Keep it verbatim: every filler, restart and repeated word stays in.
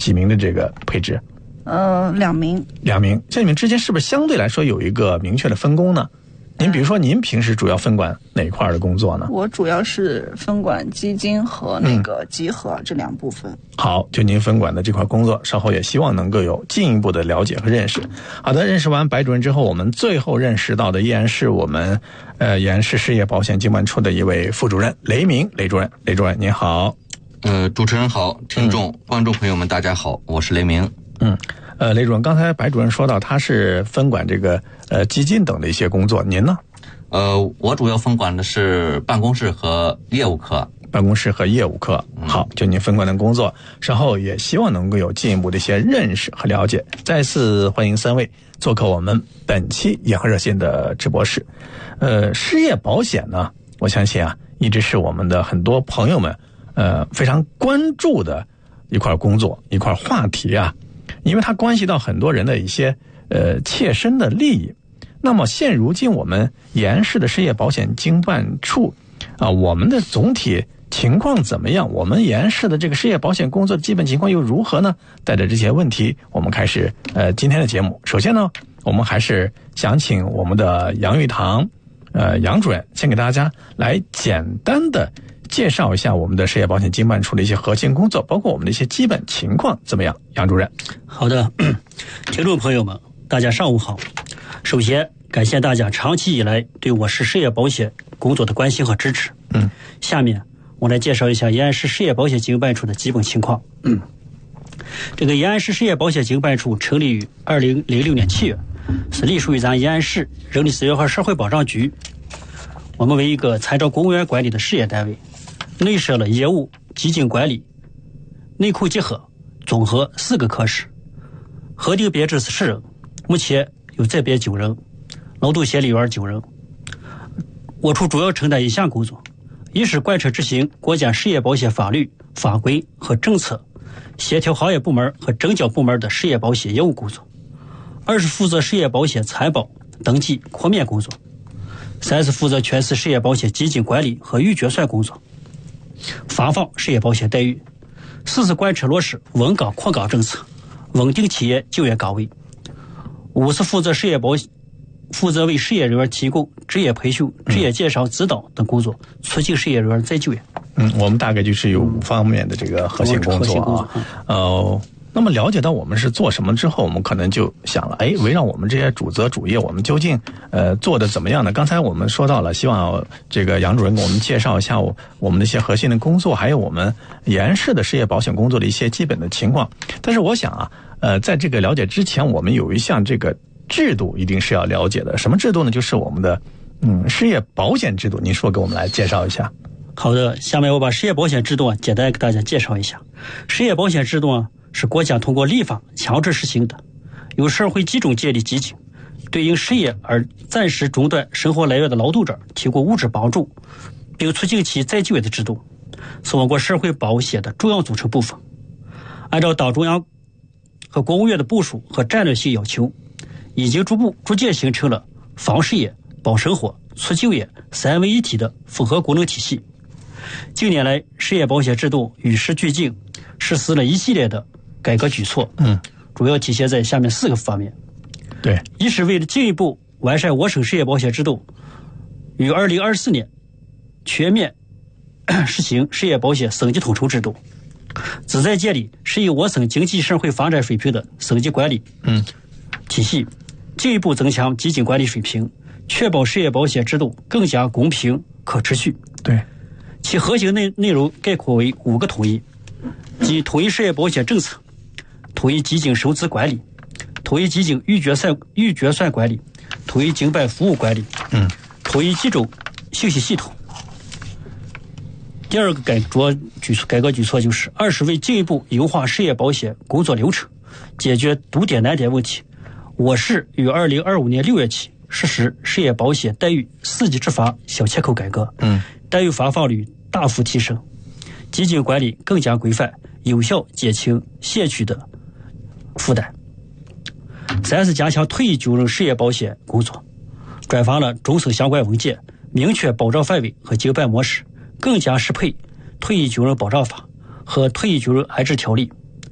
几名的这个配置？ 呃，两名。 两名，这你们之间是不是相对来说有一个明确的分工呢？您比如说，您平时主要分管哪一块的工作呢？ 我主要是分管基金和那个集合这两部分。嗯、 好，就您分管的这块工作，稍后也希望能够有进一步的了解和认识。好的，认识完白主任之后，我们最后认识到的依然是我们呃延世事业保险经办处的一位副主任雷明雷主任。雷主任您好。 呃，主持人好，听众、嗯、观众朋友们大家好，我是雷明。 嗯。呃，雷主任，刚才白主任说到他是分管这个呃基金等的一些工作，您呢？ 呃，我主要分管的是办公室和业务科。 办公室和业务科，好，就您分管的工作，稍后也希望能够有进一步的一些认识和了解。再次欢迎三位做客我们本期银河热线的直播室。呃，失业保险呢，我相信啊，一直是我们的很多朋友们呃非常关注的一块工作，一块话题啊。因为它关系到很多人的一些呃切身的利益。那么现如今我们延世的失业保险经办处啊，我们的总体情况怎么样？我们延世的这个失业保险工作的基本情况又如何呢？带着这些问题，我们开始呃今天的节目。首先呢，我们还是想请我们的杨玉堂呃杨主任先给大家来简单的介绍一下我们的失业保险经办处的一些核心工作，包括我们的一些基本情况怎么样？杨主任。 好的，听众朋友们，大家上午好。首先感谢大家长期以来对我市失业保险工作的关心和支持。嗯，下面我来介绍一下延安市失业保险经办处的基本情况。嗯，这个延安市失业保险经办处成立于二零零六年七月，是隶属于咱延安市人力资源和社会保障局。我们为一个参照公务员管理的事业单位，内设了业务、基金管理、内库结合、综合四个科室，核定编制是十人，目前有在编九人，劳动协理员九人。我处主要承担一项工作，一是贯彻执行国家失业保险法律法规和政策，协调行业部门和征缴部门的失业保险业务工作；二是负责失业保险参保、登记、扩面工作；三是负责全市失业保险基金管理和预决算工作，发放失业保险待遇；四是贯彻落实稳岗扩岗政策，稳定企业就业岗位；五是负责失业保险负责为失业人员提供职业培训、职业介绍指导等工作，促进失业人员再就业。 嗯，我们大概就是有五方面的这个核心工作啊。呃，那么了解到我们是做什么之后，我们可能就想了，哎，围绕我们这些主责主业，我们究竟呃做的怎么样呢？刚才我们说到了，希望这个杨主任给我们介绍一下我我们的一些核心的工作，还有我们延世的失业保险工作的一些基本的情况。但是我想啊，呃，在这个了解之前，我们有一项这个制度一定是要了解的。什么制度呢？就是我们的嗯失业保险制度。您说给我们来介绍一下。 好的，下面我把失业保险制度啊简单给大家介绍一下。失业保险制度啊是国家通过立法强制实行的，由社会几种建立基金，对因失业而暂时中断生活来源的劳动者提供物质帮助，并促进其再就业的制度，是我国社会保险的重要组成部分。按照党中央和国务院的部署和战略性要求，已经逐步逐渐形成了防失业、保生活、促就业三位一体的复合功能体系。近年来，失业保险制度与时俱进，实施了一系列的改革举措，嗯，主要体现在下面四个方面。 对， 一是为了进一步完善我省失业保险制度，于二零二四年全面实行失业保险省级统筹制度，旨在建立适应我省经济社会发展水平的省级管理嗯体系，进一步增强基金管理水平，确保失业保险制度更加公平可持续。 对， 其核心内内容概括为五个统一，即统一失业保险政策、统一基金收支管理、统一基金预决算预决算管理、统一经办服务管理、嗯，统一几种信息系统。第二个改主要举措改革举措就是，二是为进一步优化失业保险工作流程，解决堵点难点问题，我市于二零二五年六月起实施失业保险待遇四级制发小切口改革，嗯，待遇发放率大幅提升，基金管理更加规范，有效减轻县区的负担。三是加强退役军人失业保险工作，专发了中省相关文件，明确保障范围和经办模式，更加适配退役军人保障法和退役军人安置条例，